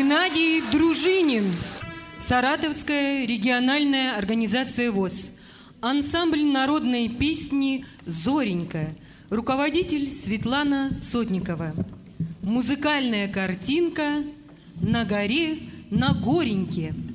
Геннадий Дружинин. Саратовская региональная организация ВОС. Ансамбль народной песни «Зоренька». Руководитель Светлана Сотникова. Музыкальная картинка «На горе, на гореньке».